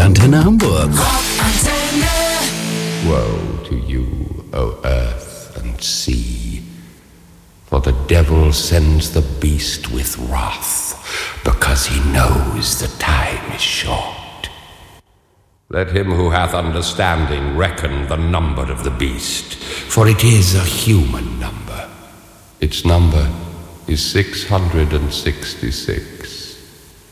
Rockantenne Hamburg. Woe to you, O earth and sea, for the devil sends the beast with wrath, because he knows the time is short. Let him who hath understanding reckon the number of the beast, for it is a human number. Its number is 666.